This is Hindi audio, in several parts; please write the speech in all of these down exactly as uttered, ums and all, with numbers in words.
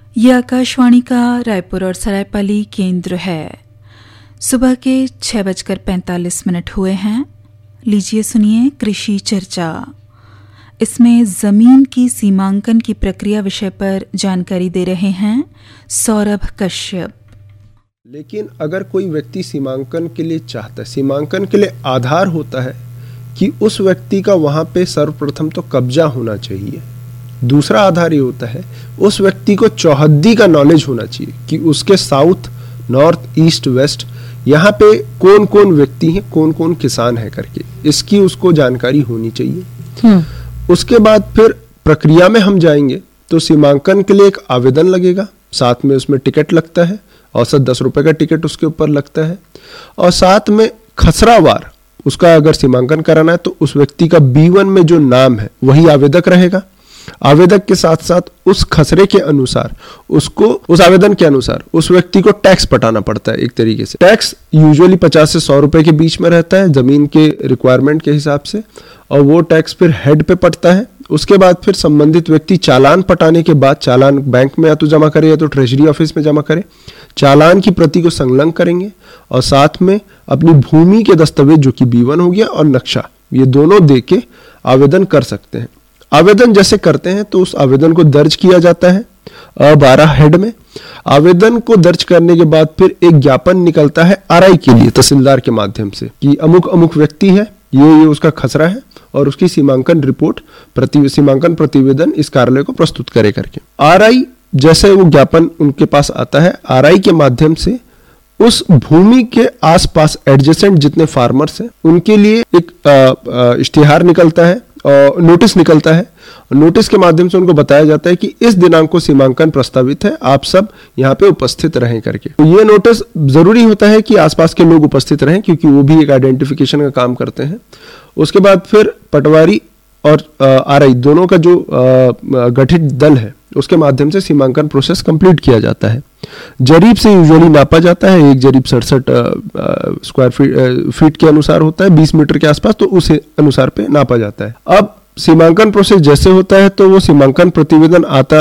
ये आकाशवाणी का रायपुर और सरायपाली केंद्र है। सुबह के छह बजकर पैंतालीस मिनट हुए हैं। लीजिए सुनिए कृषि चर्चा। इसमें जमीन की सीमांकन की प्रक्रिया विषय पर जानकारी दे रहे हैं सौरभ कश्यप। लेकिन अगर कोई व्यक्ति सीमांकन के लिए चाहता है, सीमांकन के लिए आधार होता है कि उस व्यक्ति का वहां पे सर्वप्रथम तो कब्जा होना चाहिए। दूसरा आधार ये होता है उस व्यक्ति को चौहद्दी का नॉलेज होना चाहिए कि उसके साउथ, नॉर्थ, ईस्ट, वेस्ट यहाँ पे कौन कौन व्यक्ति हैं, कौन कौन किसान है करके इसकी उसको जानकारी होनी चाहिए। उसके बाद फिर प्रक्रिया में हम जाएंगे तो सीमांकन के लिए एक आवेदन लगेगा, साथ में उसमें टिकट लगता है, औसत दस रुपए का टिकट उसके ऊपर लगता है, और साथ में खसरावार उसका अगर सीमांकन कराना है तो उस व्यक्ति का बी वन में जो नाम है वही आवेदक रहेगा। आवेदक के साथ साथ उस खसरे के अनुसार उसको, उस आवेदन के अनुसार उस व्यक्ति को टैक्स पटाना पड़ता है। एक तरीके से टैक्स यूजुअली पचास से सौ रुपए के बीच में रहता है जमीन के रिक्वायरमेंट के हिसाब से, और वो टैक्स फिर हेड पे पड़ता है। उसके बाद फिर संबंधित व्यक्ति चालान पटाने के बाद चालान बैंक में या तो जमा करे या तो ट्रेजरी ऑफिस में जमा करे, चालान की प्रति को संलग्न करेंगे और साथ में अपनी भूमि के दस्तावेज जो कि बी वन हो गया और नक्शा, ये दोनों दे के आवेदन कर सकते हैं। आवेदन जैसे करते हैं तो उस आवेदन को दर्ज किया जाता है बारह हेड में। आवेदन को दर्ज करने के बाद फिर एक ज्ञापन निकलता है आरआई के लिए तहसीलदार के माध्यम से कि अमुक अमुक व्यक्ति है, ये ये उसका खसरा है और उसकी सीमांकन रिपोर्ट, प्रति सीमांकन प्रतिवेदन इस कार्यालय को प्रस्तुत करे करके। आरआई जैसे वो ज्ञापन उनके पास आता है, आरआई के माध्यम से उस भूमि के आसपास एडजेसेंट जितने फार्मर्स हैं उनके लिए एक इश्तिहार निकलता है और नोटिस निकलता है। नोटिस के माध्यम से उनको बताया जाता है कि इस दिनांक को सीमांकन प्रस्तावित है, आप सब यहाँ पे उपस्थित रहें करके। तो ये नोटिस जरूरी होता है कि आसपास के लोग उपस्थित रहें क्योंकि वो भी एक आइडेंटिफिकेशन का काम करते हैं। उसके बाद फिर पटवारी और आरआई दोनों का जो गठित दल है उसके माध्यम से सीमांकन प्रोसेस कंप्लीट किया जाता है। जरीब से यूजुअली नापा जाता है, एक जरीब सड़सठ स्क्वायर फीट फीट के अनुसार होता है, बीस मीटर के आसपास, तो उस अनुसार पे नापा जाता है। अब सीमांकन प्रोसेस जैसे होता है तो वो सीमांकन प्रतिवेदन आता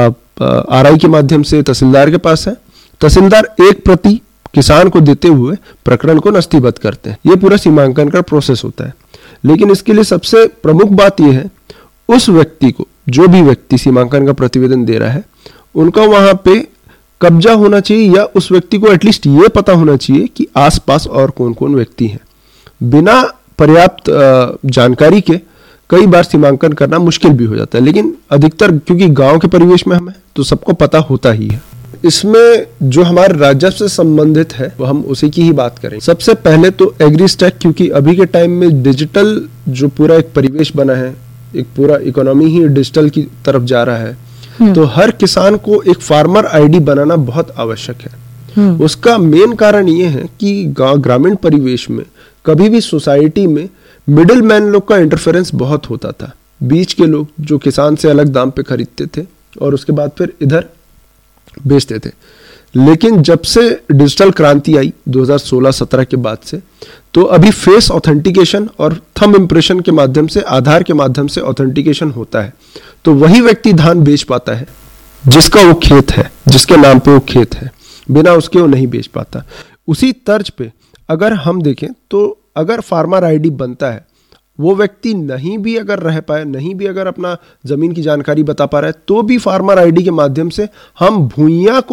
आरआई के माध्यम से तहसीलदार के पास है। तहसीलदार एक प्रति किसान को देते हुए प्रकरण को नस्तीबद्ध करते हैं। ये पूरा सीमांकन का प्रोसेस होता है। लेकिन इसके लिए सबसे प्रमुख बात यह है उस व्यक्ति को, जो भी व्यक्ति सीमांकन का प्रतिवेदन दे रहा है, उनका वहां पे कब्जा होना चाहिए या उस व्यक्ति को एटलीस्ट ये पता होना चाहिए कि आसपास और कौन कौन व्यक्ति हैं। बिना पर्याप्त जानकारी के कई बार सीमांकन करना मुश्किल भी हो जाता है, लेकिन अधिकतर क्योंकि गांव के परिवेश में हम हैं तो सबको पता होता ही है। इसमें जो हमारे राजस्व से संबंधित है वो हम उसी की ही बात करें। सबसे पहले तो एग्रीस्टैक, क्योंकि अभी के टाइम में डिजिटल जो पूरा एक परिवेश बना है, एक पूरा इकोनॉमी ही डिजिटल की तरफ जा रहा है, तो हर किसान को एक फार्मर आईडी बनाना बहुत आवश्यक है। उसका मेन कारण ये है कि गांव ग्रामीण परिवेश में कभी भी सोसाइटी में मिडिल मैन लोग का इंटरफेरेंस बहुत होता था। बीच के लोग जो किसान से अलग दाम पे खरीदते थे और उसके बाद फिर इधर बेचते थे। लेकिन जब से डिजिटल क्रांति आई दो हज़ार सोलह सत्रह के बाद से, तो अभी फेस ऑथेंटिकेशन और थंब इम्प्रेशन के माध्यम से, आधार के माध्यम से ऑथेंटिकेशन होता है। तो वही व्यक्ति धान बेच पाता है जिसका वो खेत है, जिसके नाम पे वो खेत है, बिना उसके वो नहीं बेच पाता। उसी तर्ज पे अगर हम देखें तो अगर फार्मर आईडी बनता है, वो व्यक्ति नहीं भी अगर रह पाए, नहीं भी अगर अपना जमीन की जानकारी बता पा रहा है, तो भी फार्मर आईडी के माध्यम से हम भूइयां को